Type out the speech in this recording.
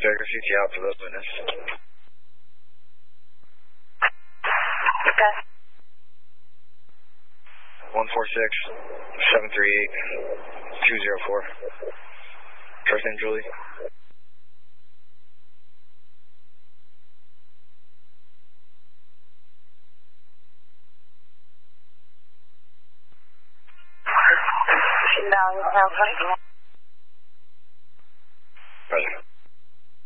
Caretaker CT out for those witness. Okay. 146-738-204. First name Julie. No,